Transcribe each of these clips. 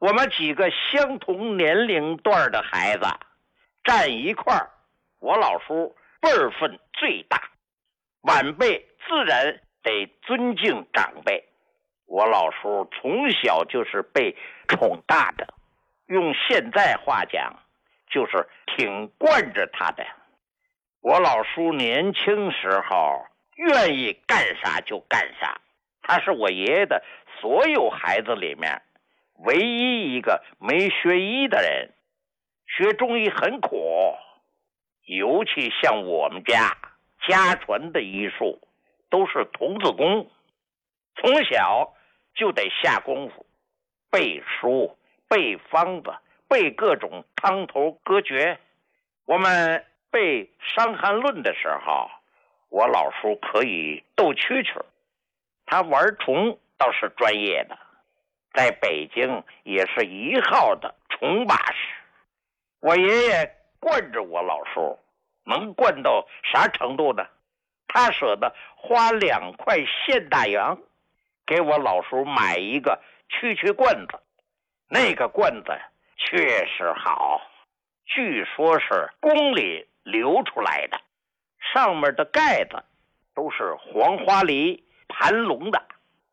我们几个相同年龄段的孩子站一块儿，我老叔辈分最大，晚辈自然得尊敬长辈。我老叔从小就是被宠大的，用现在话讲就是挺惯着他的。我老叔年轻时候愿意干啥就干啥，他是我爷爷的所有孩子里面唯一一个没学医的人。学中医很苦，尤其像我们家传的医术都是童子功，从小就得下功夫背书、背方子、背各种汤头歌诀。我们背《伤寒论》的时候，我老叔可以斗蛐蛐，他玩虫倒是专业的，在北京也是一号的虫把式。我爷爷惯着我老叔，能惯到啥程度呢？他舍得花2块现大洋给我老叔买一个蛐蛐罐子，那个罐子确实好，据说是宫里流出来的，上面的盖子都是黄花梨盘龙的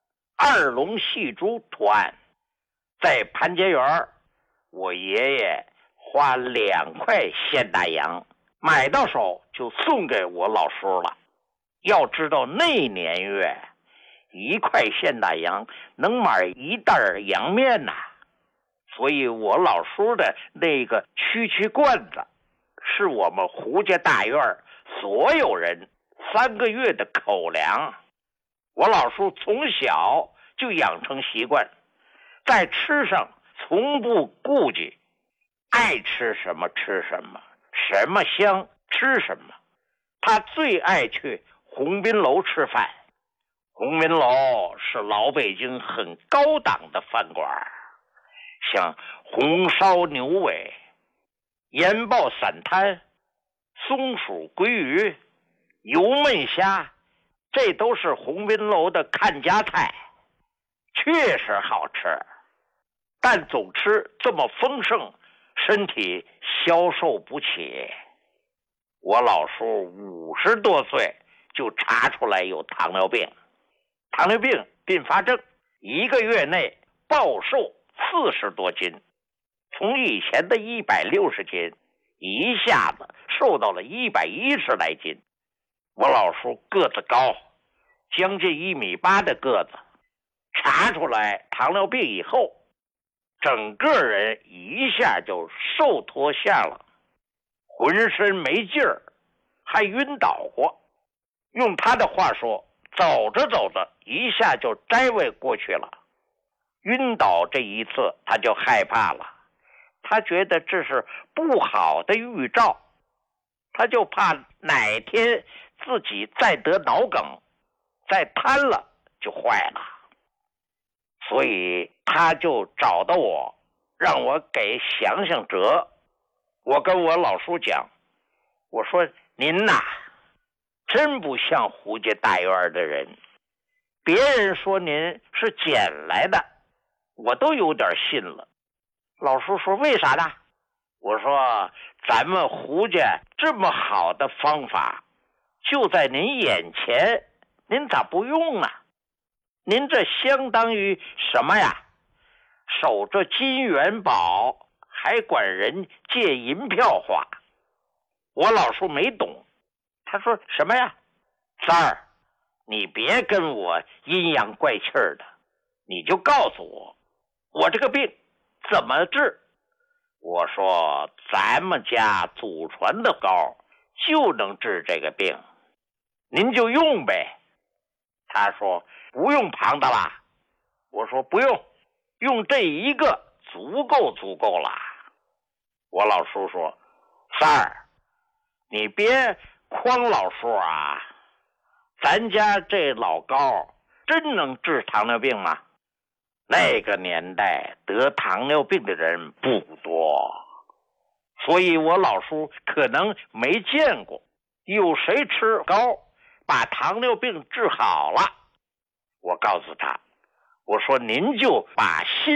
2龙戏珠图案。在盘结园，我爷爷花2块现大洋买到手就送给我老叔了。要知道那年月1块现大洋能买1袋洋面呐，所以我老叔的那个蛐蛐罐子是我们胡家大院所有人3个月的口粮。我老叔从小就养成习惯，在吃上从不顾忌，爱吃什么吃什么，什么香吃什么。他最爱去鸿宾楼吃饭，鸿宾楼是老北京很高档的饭馆，像红烧牛尾、盐爆散摊、松鼠鲑鱼、油焖虾，这都是鸿宾楼的看家菜，确实好吃。但总吃这么丰盛，身体消受不起。我老叔50多岁就查出来有糖尿病，糖尿病并发症1个月内暴瘦40多斤，从以前的160斤一下子瘦到了110来斤。我老叔个子高，将近1.8米的个子，查出来糖尿病以后，整个人一下就瘦脱相了，浑身没劲儿，还晕倒过。用他的话说，走着走着一下就摘位过去了。晕倒这一次他就害怕了，他觉得这是不好的预兆，他就怕哪天自己再得脑梗，再瘫了就坏了。所以他就找到我，让我给想想辙。我跟我老叔讲，我说您呐，真不像胡家大院的人，别人说您是捡来的，我都有点信了。老叔说为啥呢？我说咱们胡家这么好的方法就在您眼前，您咋不用呢？您这相当于什么呀？守着金元宝，还管人借银票花。我老叔没懂，他说什么呀？三儿，你别跟我阴阳怪气的，你就告诉我，我这个病怎么治？我说咱们家祖传的膏就能治这个病，您就用呗。他说不用旁的啦。我说不用，用这一个足够了。我老叔说三儿，你别诓老叔啊，咱家这老膏真能治糖尿病吗？那个年代得糖尿病的人不多，所以我老叔可能没见过有谁吃膏把糖尿病治好了。我告诉他，我说您就把心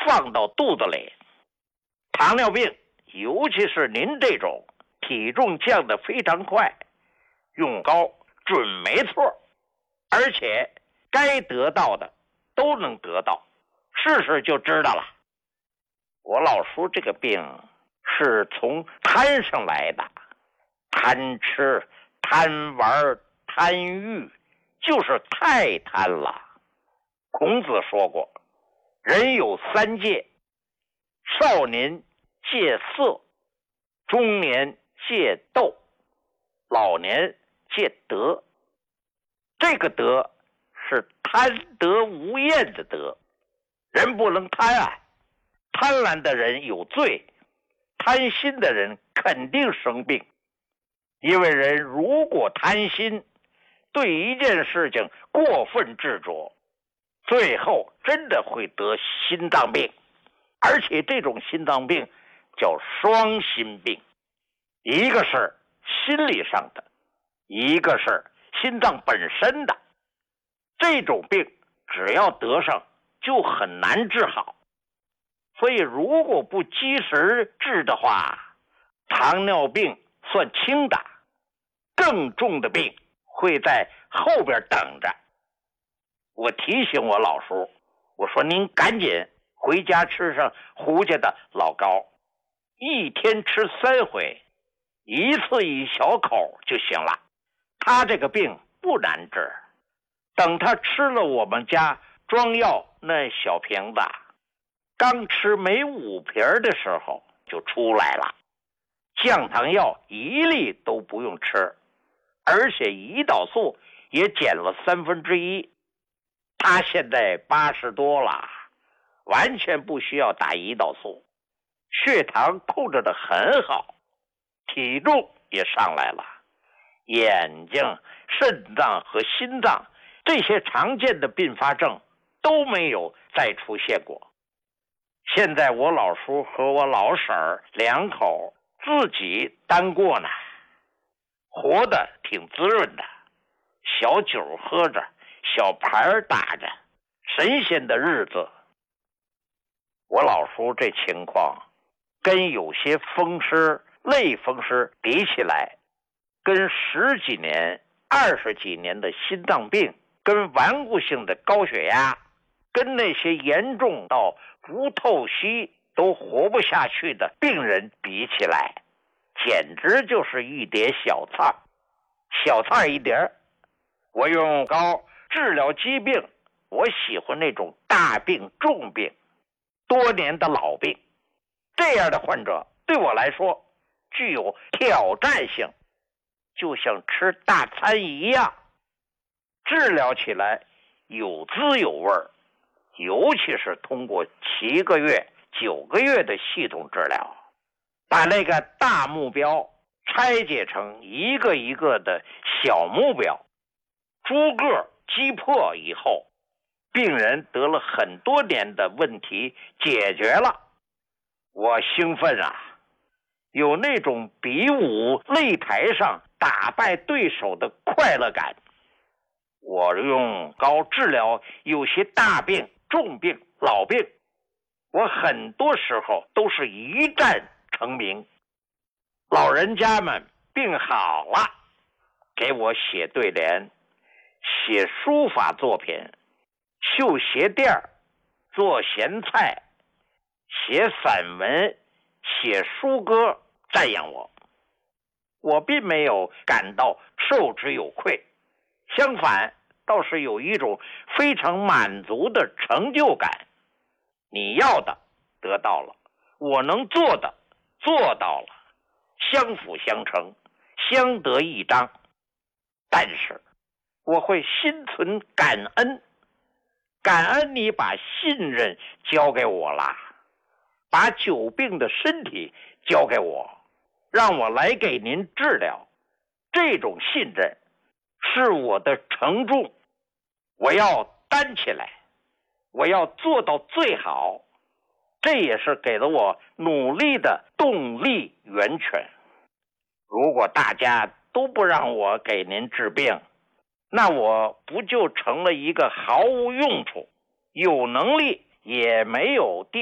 放到肚子里。糖尿病，尤其是您这种体重降得非常快，用膏准没错，而且该得到的都能得到，试试就知道了。我老叔这个病是从贪上来的，贪吃、贪玩、贪欲，就是太贪了。孔子说过，人有三戒：少年戒色，中年戒斗，老年戒德。这个德是贪得无厌的德，人不能贪爱，贪婪的人有罪，贪心的人肯定生病。因为人如果贪心，对一件事情过分执着，最后真的会得心脏病，而且这种心脏病叫双心病，一个是心理上的，一个是心脏本身的。这种病只要得上就很难治好，所以如果不及时治的话，糖尿病算轻的，更重的病会在后边等着。我提醒我老叔，我说您赶紧回家吃上胡家的老膏，一天吃3回，一次1小口就行了。他这个病不难治，等他吃了我们家装药那小瓶子，刚吃没5瓶的时候就出来了。降糖药1粒都不用吃，而且胰岛素也减了1/3。他现在80多了，完全不需要打胰岛素，血糖控制得很好，体重也上来了，眼睛、肾脏和心脏这些常见的并发症都没有再出现过。现在我老叔和我老婶儿2口自己单过呢，活得挺滋润的，小酒喝着，小牌打着，神仙的日子。我老叔这情况跟有些风湿、类风湿比起来，跟10几年、20几年的心脏病，跟顽固性的高血压，跟那些严重到不透析都活不下去的病人比起来，简直就是一碟小菜，小菜一碟。我用膏治疗疾病，我喜欢那种大病重病，多年的老病，这样的患者对我来说具有挑战性，就像吃大餐一样，治疗起来有滋有味儿，尤其是通过7个月、9个月的系统治疗，把那个大目标拆解成一个一个的小目标，逐个击破以后，病人得了很多年的问题解决了。我兴奋啊，有那种比武擂台上打败对手的快乐感。我用膏治疗有些大病、重病、老病，我很多时候都是一战成名。老人家们病好了，给我写对联，写书法作品，绣鞋垫，做咸菜，写散文，写书歌，赞扬我。我并没有感到受之有愧，相反，倒是有一种非常满足的成就感。你要的得到了，我能做的做到了，相辅相成，相得益彰。但是我会心存感恩，感恩你把信任交给我了，把久病的身体交给我，让我来给您治疗。这种信任是我的承重，我要担起来，我要做到最好，这也是给了我努力的动力源泉。如果大家都不让我给您治病，那我不就成了一个毫无用处、有能力也没有地